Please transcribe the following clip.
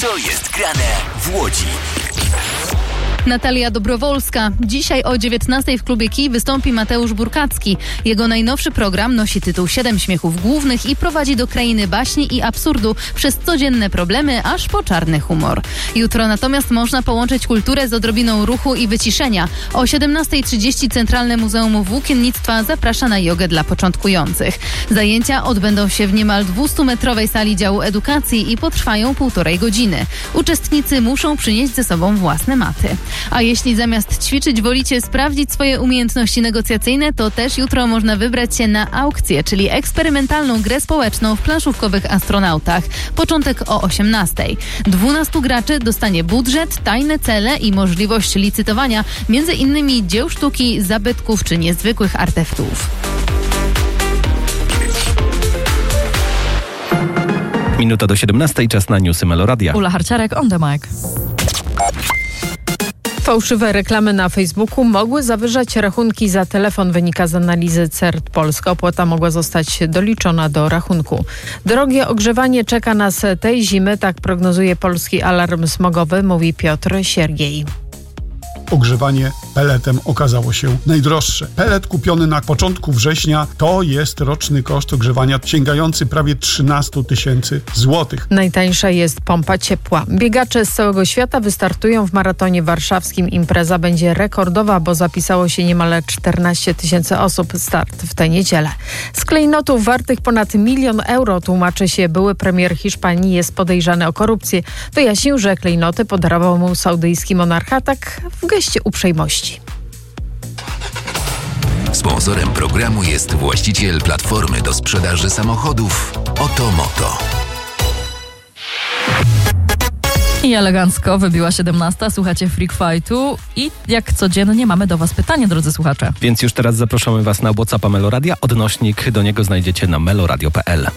Co jest grane w Łodzi? Natalia Dobrowolska. Dzisiaj o 19:00 w klubie Kij wystąpi Mateusz Burkacki. Jego najnowszy program nosi tytuł 7 śmiechów głównych i prowadzi do krainy baśni i absurdu przez codzienne problemy aż po czarny humor. Jutro natomiast można połączyć kulturę z odrobiną ruchu i wyciszenia. O 17:30 Centralne Muzeum Włókiennictwa zaprasza na jogę dla początkujących. Zajęcia odbędą się w niemal 200-metrowej sali działu edukacji i potrwają 1,5 godziny. Uczestnicy muszą przynieść ze sobą własne maty. A jeśli zamiast ćwiczyć wolicie sprawdzić swoje umiejętności negocjacyjne, to też jutro można wybrać się na aukcję, czyli eksperymentalną grę społeczną w planszówkowych astronautach. Początek o 18:00. 12 graczy dostanie budżet, tajne cele i możliwość licytowania między innymi dzieł sztuki, zabytków czy niezwykłych artefaktów. Minuta do 17:00, czas na newsy Meloradia. Ula Harciarek, on the mic. Fałszywe reklamy na Facebooku mogły zawyżać rachunki za telefon, wynika z analizy CERT Polska. Opłata mogła zostać doliczona do rachunku. Drogie ogrzewanie czeka nas tej zimy, tak prognozuje Polski Alarm Smogowy, mówi Piotr Siergiej. Ogrzewanie peletem okazało się najdroższe. Pelet kupiony na początku września to jest roczny koszt ogrzewania sięgający prawie 13 000 złotych. Najtańsza jest pompa ciepła. Biegacze z całego świata wystartują w maratonie warszawskim. Impreza będzie rekordowa, bo zapisało się niemal 14 000 osób. Start w tę niedzielę. Z klejnotów wartych ponad 1 000 000 euro, tłumaczy się były premier Hiszpanii, jest podejrzany o korupcję. Wyjaśnił, że klejnoty podarował mu saudyjski monarcha, tak w geście uprzejmości. Sponsorem programu jest właściciel platformy do sprzedaży samochodów Otomoto. I elegancko wybiła 17:00, słuchacie Freak Fightu i jak codziennie mamy do Was pytanie, drodzy słuchacze. Więc już teraz zapraszamy Was na WhatsAppa Meloradia. Odnośnik do niego znajdziecie na meloradio.pl.